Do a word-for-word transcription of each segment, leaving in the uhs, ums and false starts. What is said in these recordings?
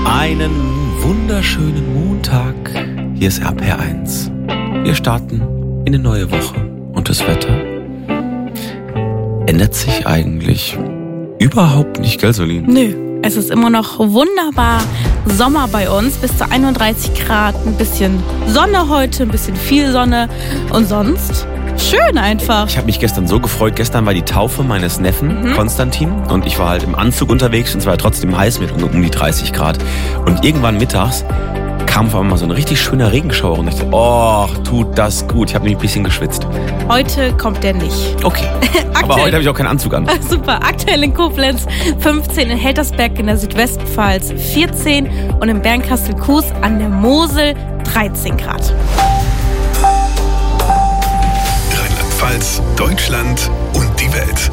Einen wunderschönen Montag. Hier ist R P R eins. Wir starten in eine neue Woche. Und das Wetter ändert sich eigentlich überhaupt nicht, gell, Solin? Nö, es ist immer noch wunderbar Sommer bei uns. Bis zu einunddreißig Grad, ein bisschen Sonne heute, ein bisschen viel Sonne. Und sonst schön einfach. Ich habe mich gestern so gefreut. Gestern war die Taufe meines Neffen, mhm. Konstantin. Und ich war halt im Anzug unterwegs und es war trotzdem heiß mit um die dreißig Grad. Und irgendwann mittags kam auf einmal so ein richtig schöner Regenschauer und ich dachte, oh, tut das gut. Ich habe nämlich ein bisschen geschwitzt. Heute kommt der nicht. Okay, aber heute habe ich auch keinen Anzug an. Super, aktuell in Koblenz fünfzehn, in Heltersberg in der Südwestpfalz vierzehn und in Bernkastel-Kues an der Mosel dreizehn Grad. Rheinland-Pfalz, Deutschland und die Welt.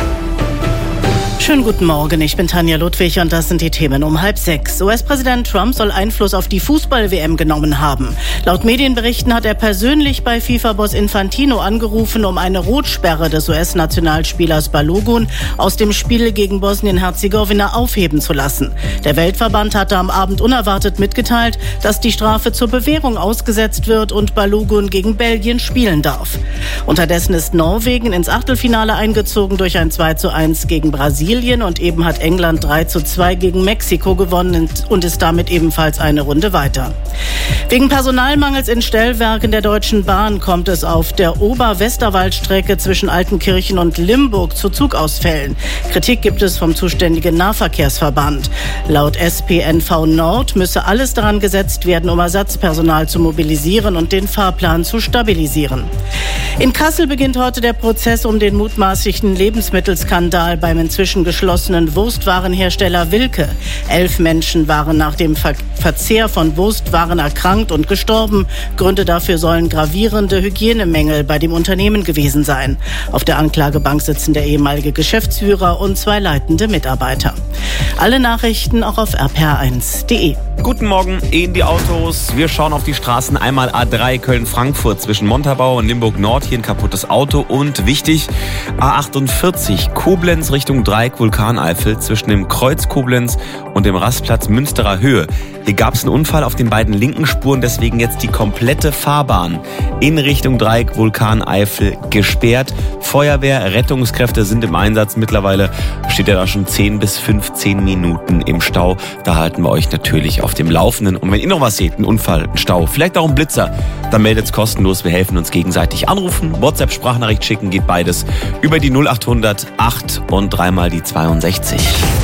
Schönen guten Morgen, ich bin Tanja Ludwig und das sind die Themen um halb sechs. U S-Präsident Trump soll Einfluss auf die Fußball-W M genommen haben. Laut Medienberichten hat er persönlich bei FIFA-Boss Infantino angerufen, um eine Rotsperre des U S-Nationalspielers Balogun aus dem Spiel gegen Bosnien-Herzegowina aufheben zu lassen. Der Weltverband hatte am Abend unerwartet mitgeteilt, dass die Strafe zur Bewährung ausgesetzt wird und Balogun gegen Belgien spielen darf. Unterdessen ist Norwegen ins Achtelfinale eingezogen durch ein zwei zu eins gegen Brasilien. Und eben hat England drei zu zwei gegen Mexiko gewonnen und ist damit ebenfalls eine Runde weiter. Wegen Personalmangels in Stellwerken der Deutschen Bahn kommt es auf der Ober-Westerwald-Strecke zwischen Altenkirchen und Limburg zu Zugausfällen. Kritik gibt es vom zuständigen Nahverkehrsverband. Laut S P N V Nord müsse alles daran gesetzt werden, um Ersatzpersonal zu mobilisieren und den Fahrplan zu stabilisieren. In Kassel beginnt heute der Prozess um den mutmaßlichen Lebensmittelskandal beim inzwischen geschlossenen Wurstwarenhersteller Wilke. Elf Menschen waren nach dem Ver- Verzehr von Wurstwaren erkrankt und gestorben. Gründe dafür sollen gravierende Hygienemängel bei dem Unternehmen gewesen sein. Auf der Anklagebank sitzen der ehemalige Geschäftsführer und zwei leitende Mitarbeiter. Alle Nachrichten auch auf r p r eins punkt d e. Guten Morgen in die Autos. Wir schauen auf die Straßen. Einmal A drei Köln-Frankfurt zwischen Montabaur und Limburg-Nord. Hier ein kaputtes Auto. Und wichtig, A achtundvierzig Koblenz Richtung Dreieck Vulkaneifel zwischen dem Kreuz Koblenz und dem Rastplatz Münsterer Höhe. Hier gab es einen Unfall auf den beiden linken Spuren. Deswegen jetzt die komplette Fahrbahn in Richtung Dreieck Vulkaneifel gesperrt. Feuerwehr, Rettungskräfte sind im Einsatz. Mittlerweile steht er da schon zehn bis fünfzehn Minuten im Stau. Da halten wir euch natürlich auf dem Laufenden. Und wenn ihr noch was seht, einen Unfall, einen Stau, vielleicht auch einen Blitzer, dann meldet es kostenlos. Wir helfen uns gegenseitig. Anrufen, WhatsApp-Sprachnachricht schicken, geht beides über die null achthundert acht und dreimal die zweiundsechzig.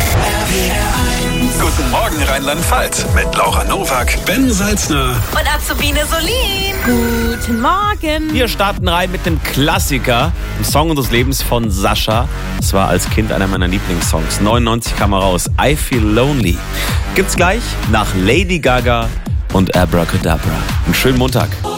Guten Morgen Rheinland-Pfalz mit Laura Nowak, Ben Salzner Und Azubine Solin. Guten Morgen. Wir starten rein mit dem Klassiker, dem Song unseres Lebens von Sascha. Das war als Kind einer meiner Lieblingssongs. neunundneunzig kam er raus. I Feel Lonely. Gibt's gleich nach Lady Gaga und Abracadabra. Einen schönen Montag.